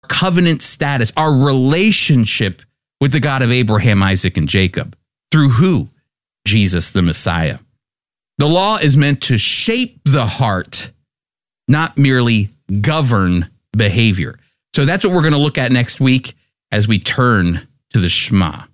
covenant status, our relationship with the God of Abraham, Isaac, and Jacob. Through who? Jesus, the Messiah. The law is meant to shape the heart, not merely govern behavior. So that's what we're going to look at next week as we turn to the Shema.